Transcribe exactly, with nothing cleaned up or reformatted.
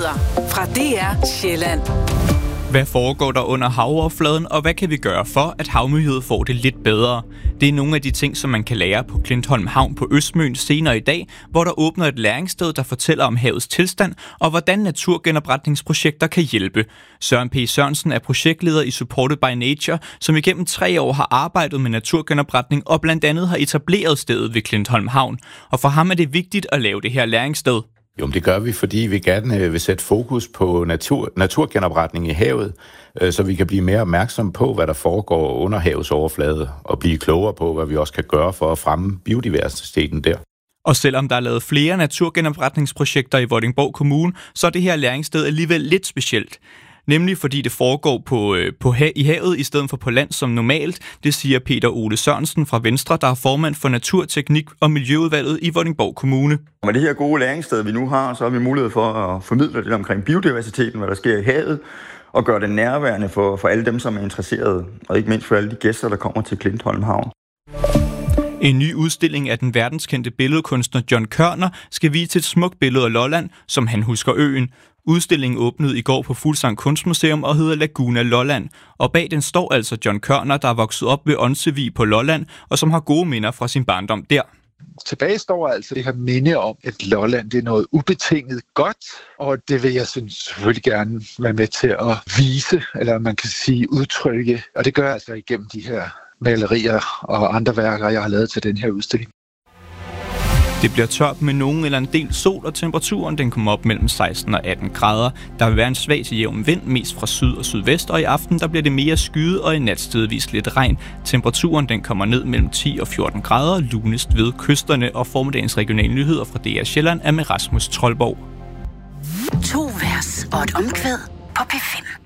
Havnyheder fra D R Sjælland. Hvad foregår der under havoverfladen, og hvad kan vi gøre for, at havmiljøet får det lidt bedre? Det er nogle af de ting, som man kan lære på Klintholm Havn på Østmøn senere i dag, hvor der åbner et læringssted, der fortæller om havets tilstand og hvordan naturgenopretningsprojekter kan hjælpe. Søren P. Sørensen er projektleder i Supported by Nature, som igennem tre år har arbejdet med naturgenopretning og blandt andet har etableret stedet ved Klintholm Havn. Og for ham er det vigtigt at lave det her læringssted. Jo, det gør vi, fordi vi gerne vil sætte fokus på natur, naturgenopretning i havet, så vi kan blive mere opmærksomme på, hvad der foregår under havets overflade, og blive klogere på, hvad vi også kan gøre for at fremme biodiversiteten der. Og selvom der er lavet flere naturgenopretningsprojekter i Vordingborg Kommune, så er det her læringssted alligevel lidt specielt. Nemlig fordi det foregår på, på ha- i havet i stedet for på land som normalt. Det siger Peter Ole Sørensen fra Venstre, der er formand for Naturteknik- og Miljøudvalget i Vordingborg Kommune. Med det her gode læringssted, vi nu har, så har vi mulighed for at formidle det omkring biodiversiteten, hvad der sker i havet, og gøre det nærværende for, for alle dem, som er interesserede, og ikke mindst for alle de gæster, der kommer til Klintholm Havn. En ny udstilling af den verdenskendte billedkunstner John Kørner skal vise et smukt billede af Lolland, som han husker øen. Udstillingen åbnede i går på Fuglsang Kunstmuseum og hedder Laguna Lolland. Og bag den står altså John Kørner, der er vokset op ved Onsevig på Lolland, og som har gode minder fra sin barndom der. Tilbage står altså det her minde om, at Lolland det er noget ubetinget godt, og det vil jeg synes, selvfølgelig gerne være med til at vise, eller man kan sige udtrykke, og det gør jeg altså igennem de her malerier og andre værker, jeg har lavet til den her udstilling. Det bliver tørt med nogen eller en del sol, og temperaturen den kommer op mellem seksten og atten grader. Der vil være en svag til jævn vind, mest fra syd og sydvest, og i aften der bliver det mere skyet og i nat stedvis lidt regn. Temperaturen den kommer ned mellem ti og fjorten grader, lunest ved kysterne, og formiddagens regionale nyheder fra D R Sjælland er med Rasmus Troldborg. To vers og et omkvæd på P fem.